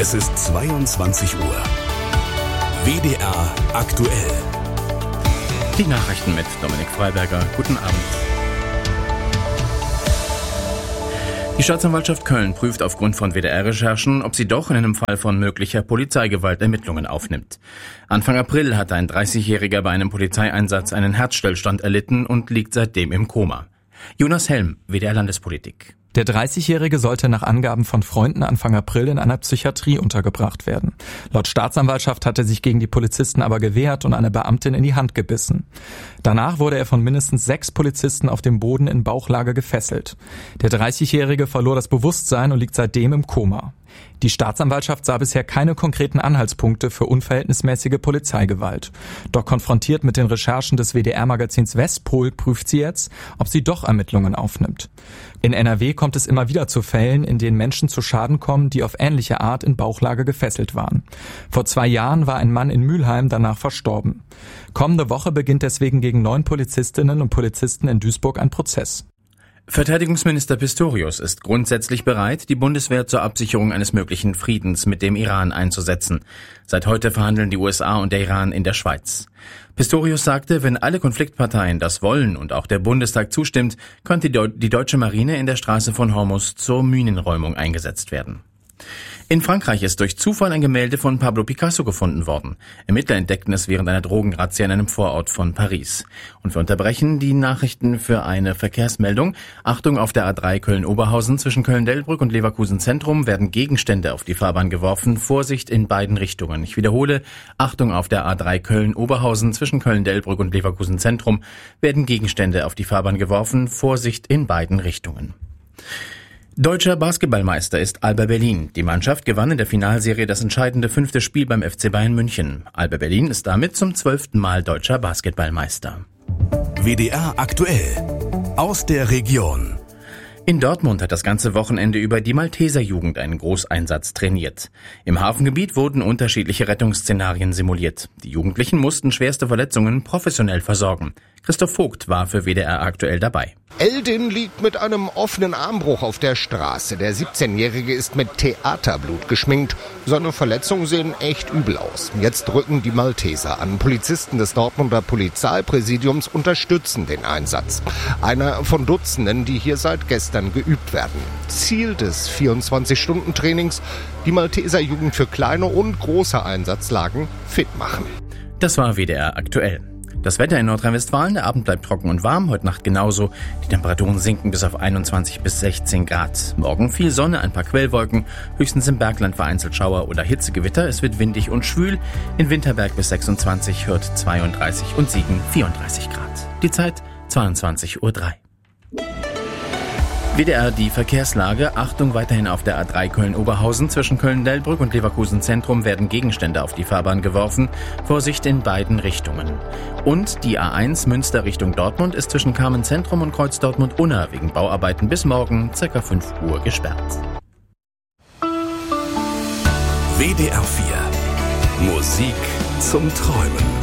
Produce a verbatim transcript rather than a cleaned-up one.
Es ist zweiundzwanzig Uhr. W D R aktuell. Die Nachrichten mit Dominik Freiberger. Guten Abend. Die Staatsanwaltschaft Köln prüft aufgrund von W D R-Recherchen, ob sie doch in einem Fall von möglicher Polizeigewalt Ermittlungen aufnimmt. Anfang April hatte ein dreißigjähriger bei einem Polizeieinsatz einen Herzstillstand erlitten und liegt seitdem im Koma. Jonas Helm, W D R-Landespolitik. Der dreißigjährige sollte nach Angaben von Freunden Anfang April in einer Psychiatrie untergebracht werden. Laut Staatsanwaltschaft hatte sich gegen die Polizisten aber gewehrt und eine Beamtin in die Hand gebissen. Danach wurde er von mindestens sechs Polizisten auf dem Boden in Bauchlage gefesselt. Der dreißigjährige verlor das Bewusstsein und liegt seitdem im Koma. Die Staatsanwaltschaft sah bisher keine konkreten Anhaltspunkte für unverhältnismäßige Polizeigewalt. Doch konfrontiert mit den Recherchen des W D R-Magazins Westpol prüft sie jetzt, ob sie doch Ermittlungen aufnimmt. In N R W kommt es immer wieder zu Fällen, in denen Menschen zu Schaden kommen, die auf ähnliche Art in Bauchlage gefesselt waren. Vor zwei Jahren war ein Mann in Mülheim danach verstorben. Kommende Woche beginnt deswegen gegen neun Polizistinnen und Polizisten in Duisburg ein Prozess. Verteidigungsminister Pistorius ist grundsätzlich bereit, die Bundeswehr zur Absicherung eines möglichen Friedens mit dem Iran einzusetzen. Seit heute verhandeln die U S A und der Iran in der Schweiz. Pistorius sagte, wenn alle Konfliktparteien das wollen und auch der Bundestag zustimmt, könnte die deutsche Marine in der Straße von Hormuz zur Minenräumung eingesetzt werden. In Frankreich ist durch Zufall ein Gemälde von Pablo Picasso gefunden worden. Ermittler entdeckten es während einer Drogenrazzia in einem Vorort von Paris. Und wir unterbrechen die Nachrichten für eine Verkehrsmeldung. Achtung, auf der A drei Köln-Oberhausen zwischen Köln-Delbrück und Leverkusen Zentrum werden Gegenstände auf die Fahrbahn geworfen. Vorsicht in beiden Richtungen. Ich wiederhole, Achtung, auf der A drei Köln-Oberhausen zwischen Köln-Delbrück und Leverkusen Zentrum werden Gegenstände auf die Fahrbahn geworfen. Vorsicht in beiden Richtungen. Deutscher Basketballmeister ist Alba Berlin. Die Mannschaft gewann in der Finalserie das entscheidende fünfte Spiel beim F C Bayern München. Alba Berlin ist damit zum zwölften Mal deutscher Basketballmeister. W D R aktuell. Aus der Region. In Dortmund hat das ganze Wochenende über die Malteser Jugend einen Großeinsatz trainiert. Im Hafengebiet wurden unterschiedliche Rettungsszenarien simuliert. Die Jugendlichen mussten schwerste Verletzungen professionell versorgen. Christoph Vogt war für W D R aktuell dabei. Eldin liegt mit einem offenen Armbruch auf der Straße. Der siebzehnjährige ist mit Theaterblut geschminkt. Seine Verletzungen sehen echt übel aus. Jetzt rücken die Malteser an. Polizisten des Dortmunder Polizeipräsidiums unterstützen den Einsatz. Einer von Dutzenden, die hier seit gestern geübt werden. Ziel des vierundzwanzig-Stunden-Trainings, die Malteser Jugend für kleine und große Einsatzlagen fit machen. Das war W D R aktuell. Das Wetter in Nordrhein-Westfalen, der Abend bleibt trocken und warm, heute Nacht genauso. Die Temperaturen sinken bis auf einundzwanzig bis sechzehn Grad. Morgen viel Sonne, ein paar Quellwolken, höchstens im Bergland vereinzelt Schauer oder Hitzegewitter. Es wird windig und schwül. In Winterberg bis sechsundzwanzig, Hürth zweiunddreißig und Siegen vierunddreißig Grad. Die Zeit zweiundzwanzig Uhr drei. W D R die Verkehrslage. Achtung, weiterhin auf der A drei Köln-Oberhausen zwischen Köln-Delbrück und Leverkusen Zentrum werden Gegenstände auf die Fahrbahn geworfen. Vorsicht in beiden Richtungen. Und die A eins Münster Richtung Dortmund ist zwischen Carmen Zentrum und Kreuz Dortmund-Unna wegen Bauarbeiten bis morgen ca. fünf Uhr gesperrt. W D R vier. Musik zum Träumen.